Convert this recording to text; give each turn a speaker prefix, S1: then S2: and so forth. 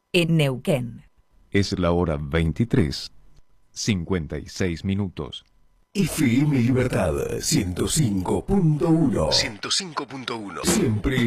S1: en Neuquén.
S2: Es la hora 23:56.
S3: FM Libertad 105.1. 105.1. Siempre